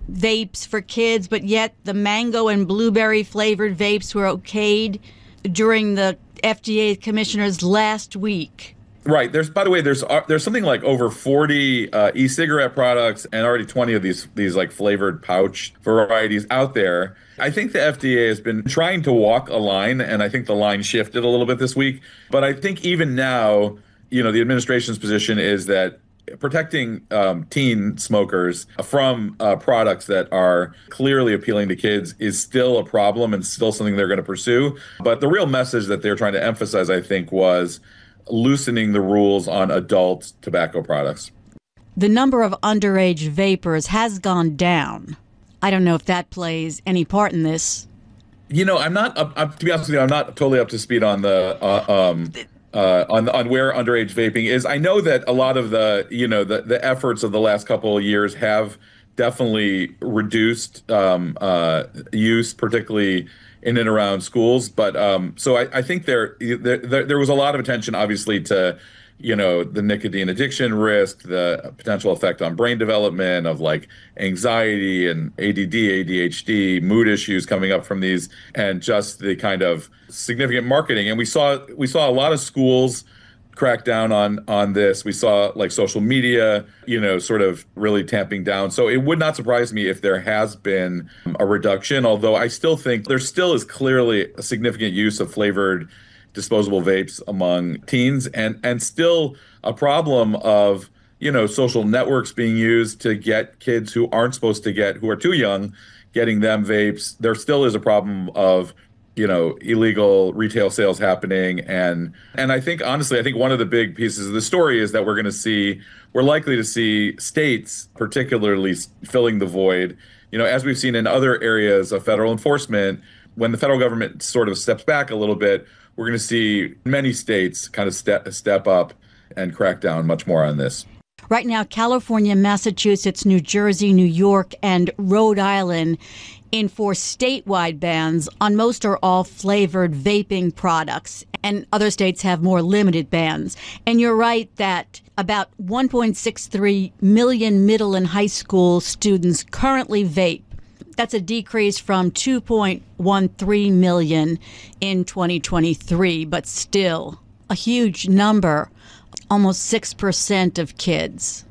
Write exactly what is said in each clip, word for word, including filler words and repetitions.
vapes for kids, but yet the mango and blueberry flavored vapes were okayed during the F D A commissioners last week. Right. There's, by the way, there's uh, there's something like over forty uh, e-cigarette products and already twenty of these these like flavored pouch varieties out there. I think the F D A has been trying to walk a line, and I think the line shifted a little bit this week. But I think even now, you know, the administration's position is that protecting um, teen smokers from uh, products that are clearly appealing to kids is still a problem and still something they're going to pursue. But the real message that they're trying to emphasize, I think, was loosening the rules on adult tobacco products. The number of underage vapors has gone down. I don't know if that plays any part in this. You know, I'm not, uh, I'm, to be honest with you, I'm not totally up to speed on the, uh, um, uh, on on where underage vaping is. I know that a lot of the, you know, the, the efforts of the last couple of years have definitely reduced um, uh, use, particularly in and around schools. But um, so I, I think there, there there was a lot of attention, obviously, to, you know, the nicotine addiction risk, the potential effect on brain development of like anxiety and A D D, A D H D, mood issues coming up from these, and just the kind of significant marketing. And we saw we saw a lot of schools crack down on on this. We saw like social media, you know, sort of really tamping down. So it would not surprise me if there has been a reduction, although I still think there still is clearly a significant use of flavored disposable vapes among teens, and and still a problem of, you know, social networks being used to get kids who aren't supposed to get, who are too young, getting them vapes. There still is a problem of, you know, illegal retail sales happening. And and I think, honestly, I think one of the big pieces of the story is that we're going to see, we're likely to see states particularly filling the void. You know, as we've seen in other areas of federal enforcement, when the federal government sort of steps back a little bit, we're going to see many states kind of step step up and crack down much more on this. Right now, California, Massachusetts, New Jersey, New York, and Rhode Island enforce statewide bans on most or all flavored vaping products, and other states have more limited bans. And you're right that about one point six three million middle and high school students currently vape. That's a decrease from two point one three million in twenty twenty-three, but still a huge number, almost six percent of kids.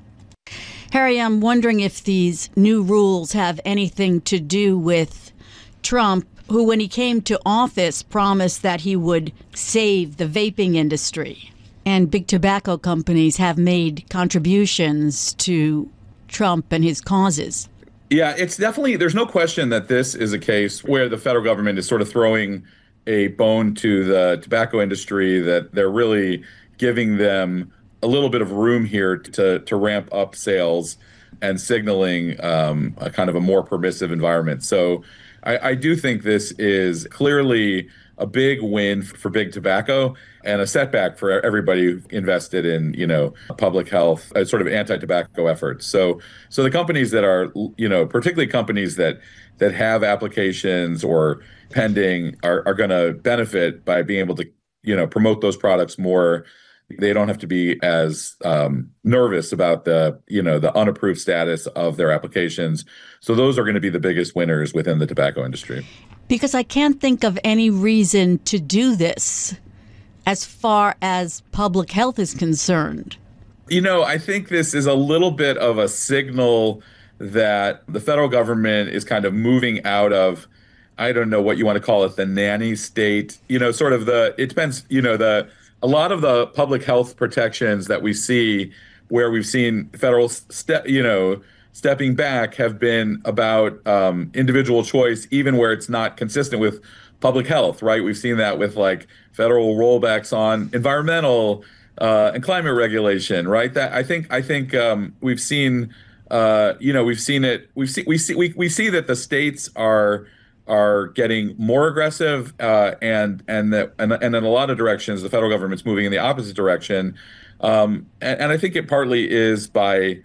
Harry, I'm wondering if these new rules have anything to do with Trump, who, when he came to office, promised that he would save the vaping industry. And big tobacco companies have made contributions to Trump and his causes. Yeah, it's definitely, there's no question that this is a case where the federal government is sort of throwing a bone to the tobacco industry, that they're really giving them a little bit of room here to to ramp up sales and signaling um, a kind of a more permissive environment. So I, I do think this is clearly a big win for big tobacco and a setback for everybody who invested in, you know, public health, uh, sort of anti-tobacco efforts. So so the companies that are, you know, particularly companies that that have applications or pending are, are going to benefit by being able to, you know, promote those products more. They don't have to be as um, nervous about the, you know, the unapproved status of their applications. So those are going to be the biggest winners within the tobacco industry. Because I can't think of any reason to do this as far as public health is concerned. You know, I think this is a little bit of a signal that the federal government is kind of moving out of, I don't know what you want to call it, the nanny state, you know, sort of the, it depends, you know, the, a lot of the public health protections that we see where we've seen federal step, you know, stepping back have been about um, individual choice, even where it's not consistent with public health, right? We've seen that with like federal rollbacks on environmental uh, and climate regulation, right? That I think I think um, we've seen, uh, you know, we've seen it. We've seen we see we we see that the states are. are getting more aggressive, uh, and and that and, and in a lot of directions, the federal government's moving in the opposite direction, um, and, and I think it partly is by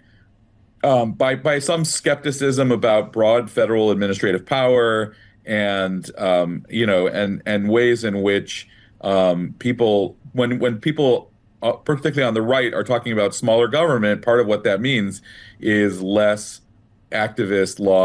um, by by some skepticism about broad federal administrative power, and um, you know, and and ways in which um, people when when people, uh, particularly on the right, are talking about smaller government, part of what that means is less activist law.